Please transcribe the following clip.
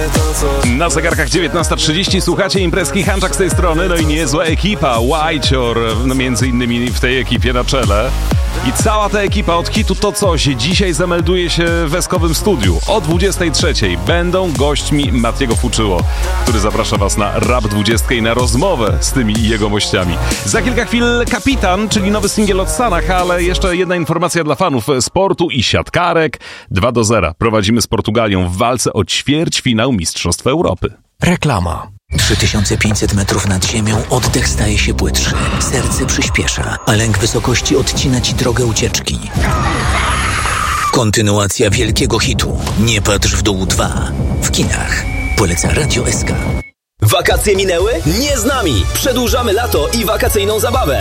Na zegarkach 19:30 słuchacie imprezki Hanczak z tej strony, no i niezła ekipa, Whitehor, no między innymi w tej ekipie na czele. I cała ta ekipa od hitu To Coś dzisiaj zamelduje się w Eskowym Studiu. O 23:00 będą gośćmi Matiego Fuczyło, który zaprasza was na Rap 20 i na rozmowę z tymi jego mościami. Za kilka chwil Kapitan, czyli nowy singiel od Sanach, ale jeszcze jedna informacja dla fanów sportu i siatkarek. 2-0 prowadzimy z Portugalią w walce o ćwierćfinał Mistrzostw Europy. Reklama. 3500 metrów nad ziemią, oddech staje się płytszy, serce przyspiesza, a lęk wysokości odcina ci drogę ucieczki. Kontynuacja wielkiego hitu Nie patrz w dół 2 w kinach. Poleca Radio SK. Wakacje minęły? Nie z nami! Przedłużamy lato i wakacyjną zabawę.